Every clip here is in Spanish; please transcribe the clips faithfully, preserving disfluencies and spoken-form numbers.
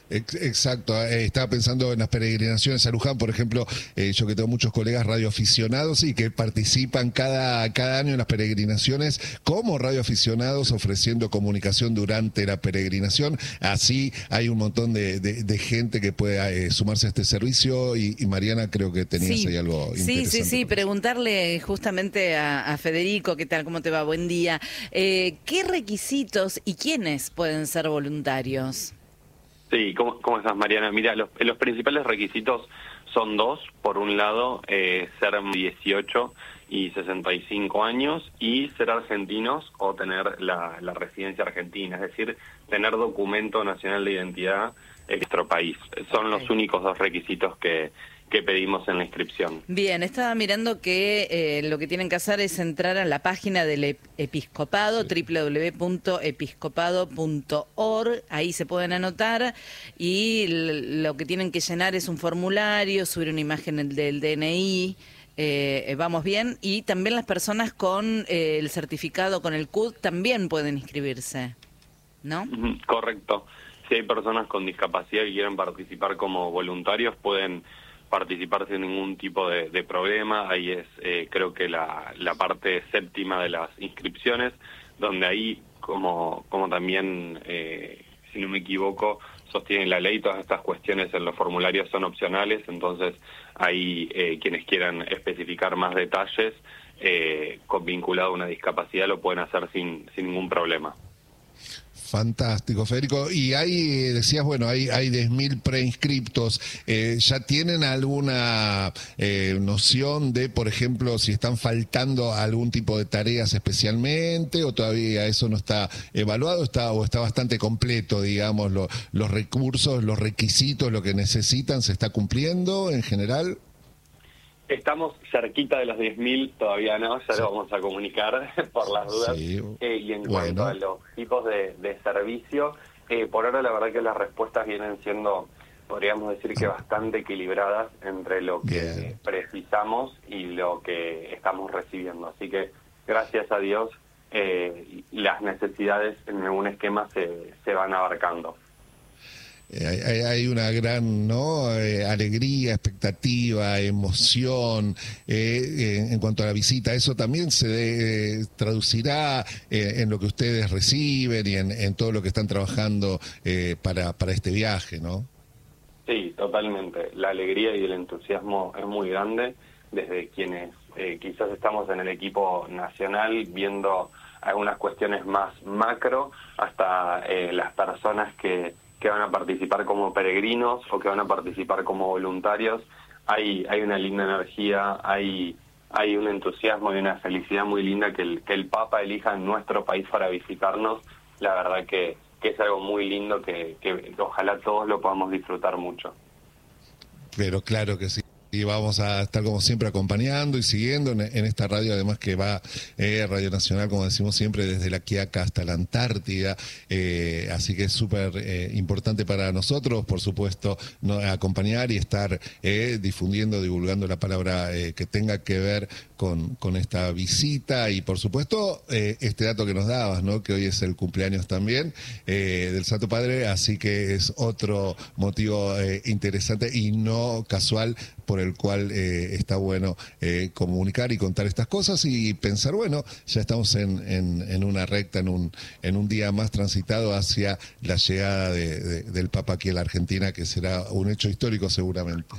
Ex- Exacto, eh, estaba pensando en las peregrinaciones a Luján, por ejemplo, eh, yo que tengo muchos colegas radioaficionados y que participan cada, cada año en las peregrinaciones como radioaficionados ofreciendo comunicación durante la peregrinación. Así hay un montón de, de- de gente que puede eh, sumarse a este servicio y, y Mariana, creo que tenías Sí, ahí algo sí, sí, interesante sí, para decir. preguntarle justamente a, a Federico, ¿qué tal? ¿Cómo te va? Buen día. Eh, ¿qué requisitos y quiénes pueden ser voluntarios? Sí, ¿cómo, cómo estás, Mariana? Mira, los, los principales requisitos son dos. Por un lado, eh, ser dieciocho y sesenta y cinco años y ser argentinos o tener la, la residencia argentina, es decir, tener documento nacional de identidad en nuestro país. Son los Ok. únicos dos requisitos que, que pedimos en la inscripción. Bien, estaba mirando que eh, lo que tienen que hacer es entrar a la página del ep- episcopado, Sí. doble u doble u doble u punto episcopado punto org, ahí se pueden anotar y l- lo que tienen que llenar es un formulario, subir una imagen del del D N I, eh, eh, vamos bien, y también las personas con eh, el certificado, con el C U D, también pueden inscribirse, ¿no? Ujú, correcto. Si hay personas con discapacidad que quieren participar como voluntarios, pueden participar sin ningún tipo de, de problema. Ahí es, eh, creo que la, la parte séptima de las inscripciones, donde ahí, como, como también, eh, si no me equivoco, sostiene la ley, todas estas cuestiones en los formularios son opcionales, entonces ahí eh, quienes quieran especificar más detalles eh, con vinculado a una discapacidad lo pueden hacer sin, sin ningún problema. Fantástico, Federico. Y ahí eh, decías, bueno, hay, hay diez mil preinscriptos. Eh, ¿Ya tienen alguna eh, noción de, por ejemplo, si están faltando algún tipo de tareas especialmente o todavía eso no está evaluado está o está bastante completo, digamos, lo- los recursos, los requisitos, lo que necesitan, se está cumpliendo en general? Estamos cerquita de los diez mil, todavía no, ya Sí. lo vamos a comunicar por las dudas. Sí, Eh, y en bueno. cuanto a los tipos de, de servicio, eh, por ahora la verdad que las respuestas vienen siendo, podríamos decir que bastante equilibradas entre lo que Bien. precisamos y lo que estamos recibiendo. Así que, gracias a Dios, eh, las necesidades en algún esquema se, se van abarcando. Eh, Hay, hay- hay una gran, ¿no? Eh, alegría, expectativa, emoción eh, eh, en cuanto a la visita. Eso también se eh, traducirá eh, en lo que ustedes reciben y en, en todo lo que están trabajando eh, para, para este viaje, ¿no? Sí, totalmente. La alegría y el entusiasmo es muy grande desde quienes eh, quizás estamos en el equipo nacional viendo algunas cuestiones más macro hasta eh, las personas que, que van a participar como peregrinos o que van a participar como voluntarios. Hay, hay una linda energía, hay, hay un entusiasmo y una felicidad muy linda que el, que el Papa elija nuestro país para visitarnos. La verdad que que es algo muy lindo que, que ojalá todos lo podamos disfrutar mucho. Pero claro que sí. Y vamos a estar como siempre acompañando y siguiendo en, en esta radio, además que va eh, Radio Nacional, como decimos siempre, desde la Quiaca hasta la Antártida, eh, así que es súper eh, importante para nosotros, por supuesto, no, acompañar y estar eh, difundiendo, divulgando la palabra eh, que tenga que ver con, con esta visita y por supuesto eh, este dato que nos dabas, ¿no? Que hoy es el cumpleaños también eh, del Santo Padre, así que es otro motivo eh, interesante y no casual por el cual eh, está bueno eh, comunicar y contar estas cosas y pensar, bueno, ya estamos en, en, en una recta, en un, en un día más transitado hacia la llegada de, de, del Papa aquí a la Argentina, que será un hecho histórico seguramente.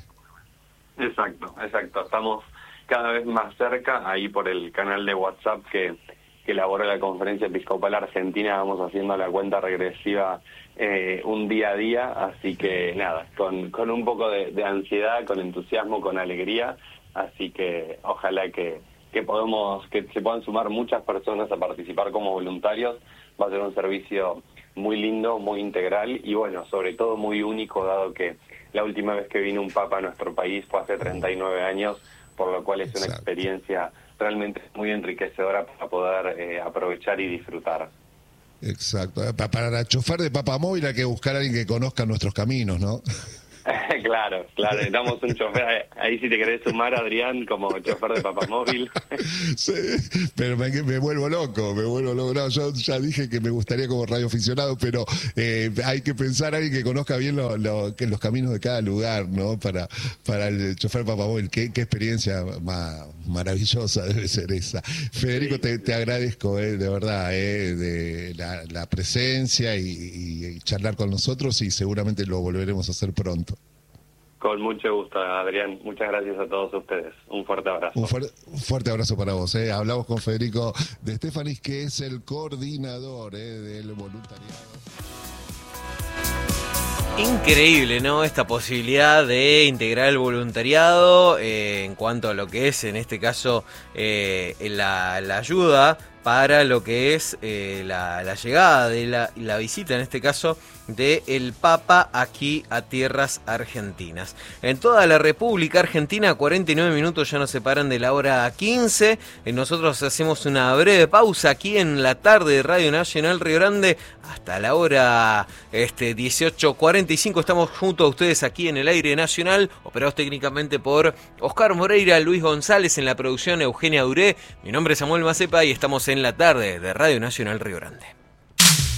Exacto, exacto. Estamos cada vez más cerca, ahí por el canal de WhatsApp que, que elabora la Conferencia Episcopal Argentina, vamos haciendo la cuenta regresiva eh, un día a día, así que nada, con, con un poco de, de ansiedad, con entusiasmo, con alegría, así que ojalá que, que podamos, que se puedan sumar muchas personas a participar como voluntarios. Va a ser un servicio muy lindo, muy integral y bueno, sobre todo muy único, dado que la última vez que vino un papa a nuestro país fue hace treinta y nueve años, por lo cual es una Exacto. experiencia realmente muy enriquecedora para poder eh, aprovechar y disfrutar. Exacto. Pa- Para la chofer de Papamóvil hay que buscar a alguien que conozca nuestros caminos, ¿no? Claro, claro, necesitamos un chofer. Ahí si te querés sumar, Adrián, como chofer de Papamóvil. Sí, pero me, me vuelvo loco, me vuelvo loco. No, yo ya dije que me gustaría como radioaficionado, pero eh, hay que pensar alguien que conozca bien lo, lo, que los caminos de cada lugar, ¿no? Para, para el chofer Papamóvil. Qué, qué experiencia más maravillosa debe ser esa. Federico, te, te agradezco, eh, de verdad, eh, de la, la presencia y, y, y charlar con nosotros, y seguramente lo volveremos a hacer pronto. Con mucho gusto, Adrián. Muchas gracias a todos ustedes. Un fuerte abrazo. Un, fuerte, un fuerte abrazo para vos. Eh. Hablamos con Federico de Estefanis, que es el coordinador eh, del voluntariado. Increíble, ¿no? Esta posibilidad de integrar el voluntariado eh, en cuanto a lo que es, en este caso, eh, la, la ayuda para lo que es eh, la, la llegada de la, la visita, en este caso, de el Papa aquí a tierras argentinas. En toda la República Argentina, cuarenta y nueve minutos ya nos separan de la hora quince. Eh, nosotros hacemos una breve pausa aquí en la tarde de Radio Nacional Río Grande hasta la hora este, dieciocho cuarenta y cinco. Estamos junto a ustedes aquí en el aire nacional, operados técnicamente por Oscar Moreira, Luis González, en la producción Eugenia Duré. Mi nombre es Samuel Macepa y estamos en la tarde de Radio Nacional Río Grande.